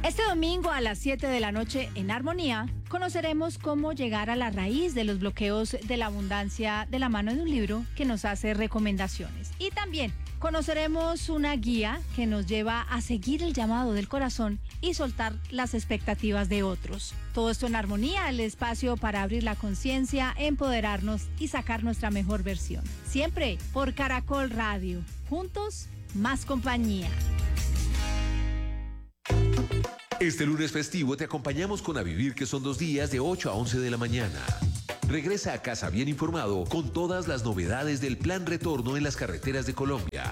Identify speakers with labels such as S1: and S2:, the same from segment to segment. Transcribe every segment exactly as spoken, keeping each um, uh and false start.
S1: Este domingo a las siete de la noche en Armonía conoceremos cómo llegar a la raíz de los bloqueos de la abundancia de la mano de un libro que nos hace recomendaciones. Y también conoceremos una guía que nos lleva a seguir el llamado del corazón y soltar las expectativas de otros. Todo esto en Armonía, el espacio para abrir la conciencia, empoderarnos y sacar nuestra mejor versión. Siempre por Caracol Radio. Juntos, más compañía.
S2: Este lunes festivo te acompañamos con A Vivir, que son dos días de ocho a once de la mañana. Regresa a casa bien informado con todas las novedades del Plan Retorno en las carreteras de Colombia.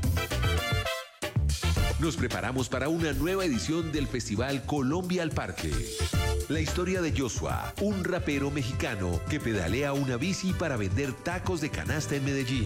S2: Nos preparamos para una nueva edición del Festival Colombia al Parque. La historia de Joshua, un rapero mexicano que pedalea una bici para vender tacos de canasta en Medellín.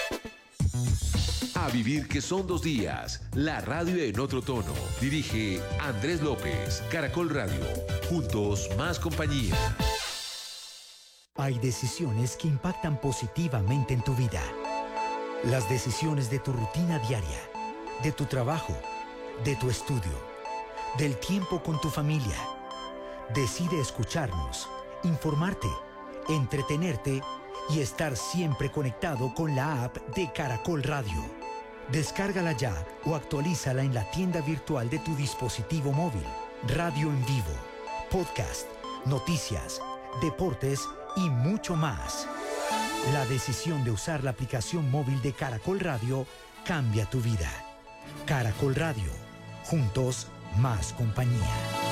S2: A Vivir, que son dos días. La radio en otro tono. Dirige Andrés López. Caracol Radio. Juntos, más compañía.
S3: Hay decisiones que impactan positivamente en tu vida. Las decisiones de tu rutina diaria, de tu trabajo, de tu estudio, del tiempo con tu familia. Decide escucharnos, informarte, entretenerte y estar siempre conectado con la app de Caracol Radio. Descárgala ya o actualízala en la tienda virtual de tu dispositivo móvil. Radio en vivo, podcast, noticias, deportes y mucho más. La decisión de usar la aplicación móvil de Caracol Radio cambia tu vida. Caracol Radio. Juntos, más compañía.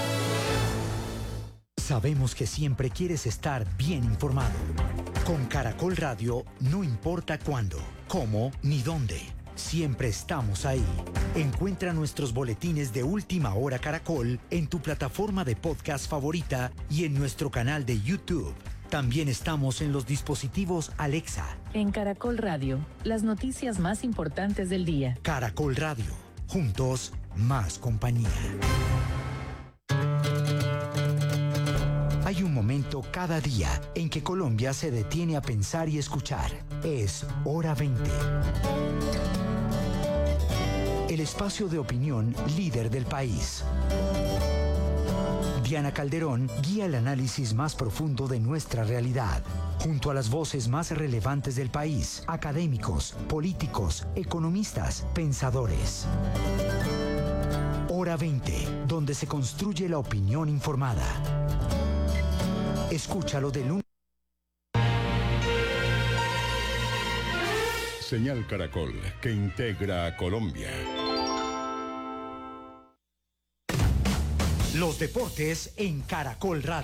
S3: Sabemos que siempre quieres estar bien informado. Con Caracol Radio, no importa cuándo, cómo ni dónde. Siempre estamos ahí. Encuentra nuestros boletines de Última Hora Caracol en tu plataforma de podcast favorita y en nuestro canal de YouTube. También estamos en los dispositivos Alexa.
S4: En Caracol Radio, las noticias más importantes del día.
S3: Caracol Radio. Juntos, más compañía. Hay un momento cada día en que Colombia se detiene a pensar y escuchar. Es Hora veinte. El espacio de opinión líder del país. Diana Calderón guía el análisis más profundo de nuestra realidad, junto a las voces más relevantes del país, académicos, políticos, economistas, pensadores. Hora veinte, donde se construye la opinión informada. Escúchalo de lunes.
S5: Señal Caracol, que integra a Colombia.
S3: Los deportes en Caracol Radio.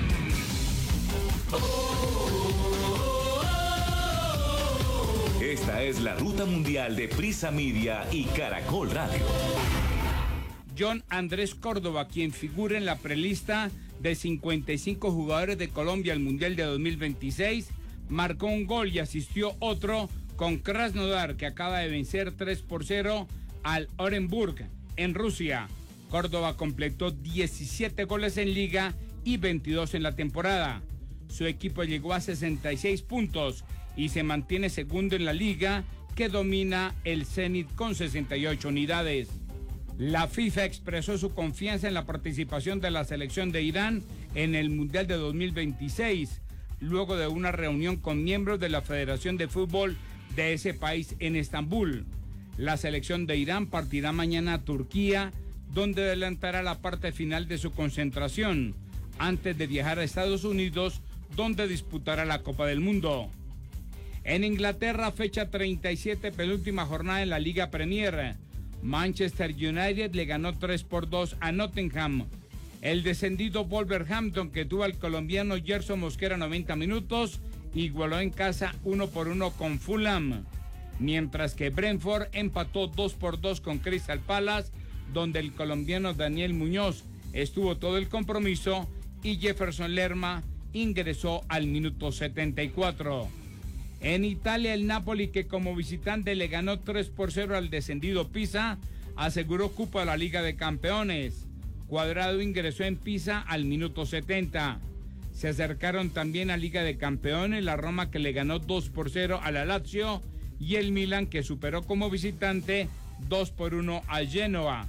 S6: Esta es la ruta mundial de Prisa Media y Caracol Radio.
S7: John Andrés Córdoba, quien figura en la prelista de cincuenta y cinco jugadores de Colombia al Mundial de dos mil veintiséis, marcó un gol y asistió otro con Krasnodar, que acaba de vencer tres por cero al Orenburg en Rusia. Córdoba completó diecisiete goles en liga y veintidós en la temporada. Su equipo llegó a sesenta y seis puntos y se mantiene segundo en la liga, que domina el Zenit con sesenta y ocho unidades. La FIFA expresó su confianza en la participación de la selección de Irán en el Mundial de dos mil veintiséis, luego de una reunión con miembros de la Federación de Fútbol de ese país en Estambul. La selección de Irán partirá mañana a Turquía, donde adelantará la parte final de su concentración, antes de viajar a Estados Unidos, donde disputará la Copa del Mundo. En Inglaterra, fecha treinta y siete, penúltima jornada en la Liga Premier. Manchester United le ganó tres por dos a Nottingham. El descendido Wolverhampton, que tuvo al colombiano Gerson Mosquera noventa minutos, igualó en casa uno por uno con Fulham. Mientras que Brentford empató dos por dos con Crystal Palace, donde el colombiano Daniel Muñoz estuvo todo el compromiso y Jefferson Lerma ingresó al minuto setenta y cuatro. En Italia, el Napoli, que como visitante le ganó tres por cero al descendido Pisa, aseguró cupo a la Liga de Campeones. Cuadrado ingresó en Pisa al minuto setenta. Se acercaron también a Liga de Campeones la Roma, que le ganó dos por cero a la Lazio, y el Milan, que superó como visitante dos por uno a Genoa.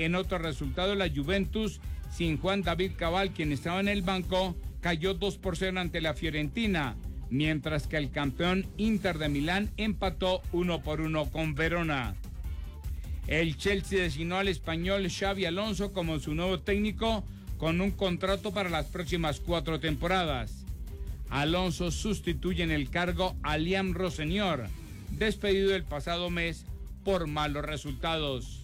S7: En otro resultado, la Juventus, sin Juan David Cabal, quien estaba en el banco, cayó dos por cero ante la Fiorentina, mientras que el campeón Inter de Milán empató uno por uno con Verona. El Chelsea designó al español Xabi Alonso como su nuevo técnico con un contrato para las próximas cuatro temporadas. Alonso sustituye en el cargo a Liam Rossenior, despedido el pasado mes por malos resultados.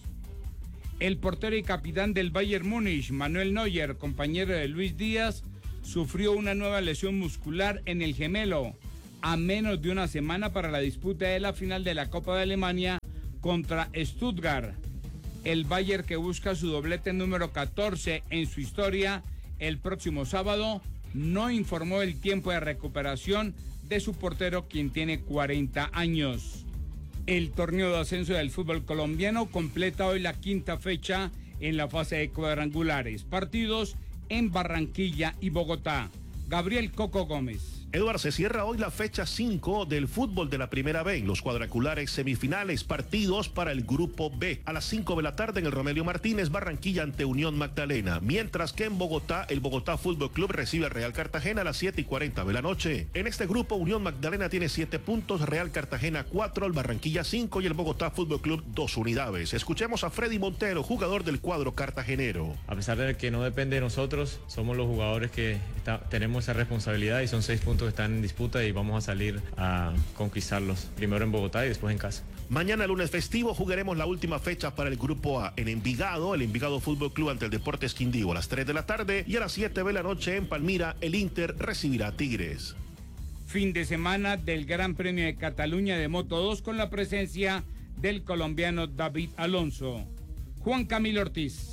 S7: El portero y capitán del Bayern Múnich, Manuel Neuer, compañero de Luis Díaz, sufrió una nueva lesión muscular en el gemelo, a menos de una semana para la disputa de la final de la Copa de Alemania contra Stuttgart. El Bayern, que busca su doblete número catorce en su historia el próximo sábado, no informó el tiempo de recuperación de su portero, quien tiene cuarenta años. El torneo de ascenso del fútbol colombiano completa hoy la quinta fecha en la fase de cuadrangulares. Partidos en Barranquilla y Bogotá. Gabriel Coco Gómez.
S8: Eduardo, se cierra hoy la fecha cinco del fútbol de la primera B, los cuadrangulares semifinales, partidos para el grupo B. A las cinco de la tarde en el Romelio Martínez, Barranquilla ante Unión Magdalena, mientras que en Bogotá, el Bogotá Fútbol Club recibe al Real Cartagena a las siete y cuarenta de la noche. En este grupo, Unión Magdalena tiene siete puntos, Real Cartagena cuatro, el Barranquilla cinco y el Bogotá Fútbol Club dos unidades. Escuchemos a Freddy Montero, jugador del cuadro cartagenero.
S9: A pesar de que no depende de nosotros, somos los jugadores que está, tenemos esa responsabilidad y son seis puntos que están en disputa y vamos a salir a conquistarlos, primero en Bogotá y después en casa.
S8: Mañana lunes festivo jugaremos la última fecha para el grupo A en Envigado, el Envigado Fútbol Club ante el Deportes Quindío a las tres de la tarde y a las siete de la noche en Palmira el Inter recibirá a Tigres.
S7: Fin de semana del Gran Premio de Cataluña de Moto dos con la presencia del colombiano David Alonso. Juan Camilo Ortiz.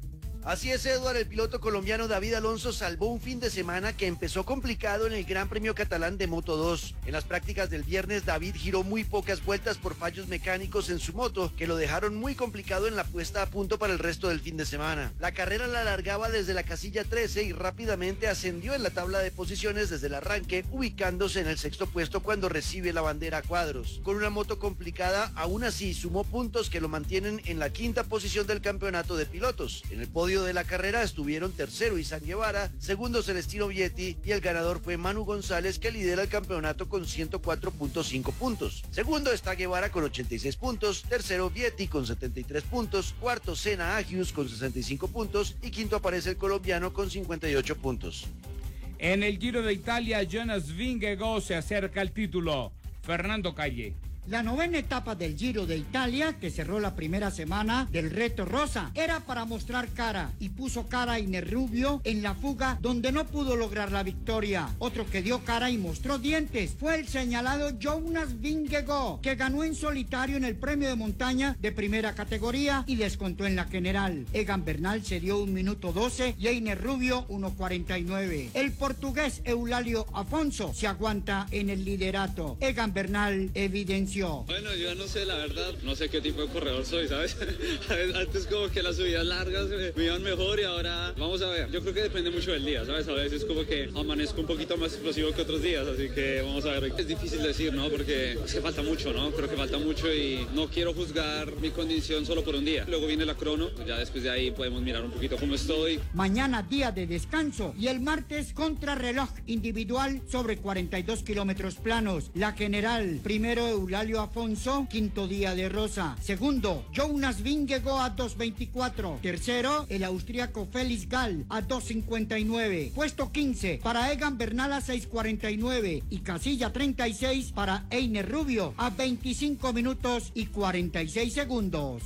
S10: Así es, Eduardo, el piloto colombiano David Alonso salvó un fin de semana que empezó complicado en el Gran Premio Catalán de Moto dos. En las prácticas del viernes, David giró muy pocas vueltas por fallos mecánicos en su moto, que lo dejaron muy complicado en la puesta a punto para el resto del fin de semana. La carrera la largaba desde la casilla trece y rápidamente ascendió en la tabla de posiciones desde el arranque, ubicándose en el sexto puesto cuando recibe la bandera a cuadros. Con una moto complicada, aún así sumó puntos que lo mantienen en la quinta posición del campeonato de pilotos. En el podio de la carrera estuvieron tercero Izan Guevara, segundo Celestino Vietti y el ganador fue Manu González, que lidera el campeonato con ciento cuatro punto cinco puntos. Segundo está Guevara con ochenta y seis puntos, tercero Vietti con setenta y tres puntos, cuarto Senna Agius con sesenta y cinco puntos y quinto aparece el colombiano con cincuenta y ocho puntos.
S7: En el Giro de Italia, Jonas Vingegaard se acerca al título. Fernando Calle.
S11: La novena etapa del Giro de Italia, que cerró la primera semana del Reto Rosa, era para mostrar cara y puso cara a Iner Rubio en la fuga donde no pudo lograr la victoria. Otro que dio cara y mostró dientes fue el señalado Jonas Vingegaard, que ganó en solitario en el premio de montaña de primera categoría y descontó en la general. Egan Bernal se dio un minuto doce y Iner Rubio uno cuarenta y nueve. El portugués Eulalio Afonso se aguanta en el liderato. Egan Bernal evidenció.
S12: Bueno, yo no sé, la verdad, no sé qué tipo de corredor soy, ¿sabes? Antes como que las subidas largas me iban mejor y ahora vamos a ver. Yo creo que depende mucho del día, ¿sabes? A veces como que amanezco un poquito más explosivo que otros días, así que vamos a ver. Es difícil decir, ¿no? Porque es que falta mucho, ¿no? Creo que falta mucho y no quiero juzgar mi condición solo por un día. Luego viene la crono, ya después de ahí podemos mirar un poquito cómo estoy.
S11: Mañana día de descanso y el martes contrarreloj individual sobre cuarenta y dos kilómetros planos. La general, primero Eulalio Afonso, quinto día de Rosa. Segundo, Jonas Vingegaard a dos veinticuatro. Tercero, el austríaco Felix Gall a dos cincuenta y nueve. Puesto quince para Egan Bernal a seis cuarenta y nueve. Y casilla treinta y seis para Iner Rubio a veinticinco minutos y cuarenta y seis segundos.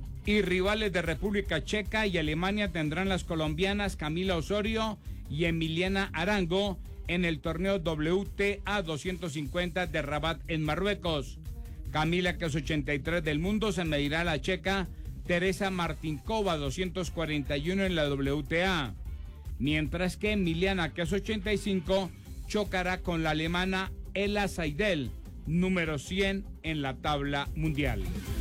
S7: Y rivales de República Checa y Alemania tendrán las colombianas Camila Osorio y Emiliana Arango en el torneo W T A doscientos cincuenta de Rabat en Marruecos. Camila, que es ochenta y tres del mundo, se medirá a la checa Teresa Martinkova, doscientos cuarenta y uno en la W T A. Mientras que Emiliana, que es ochenta y cinco, chocará con la alemana Ella Seidel, número cien en la tabla mundial.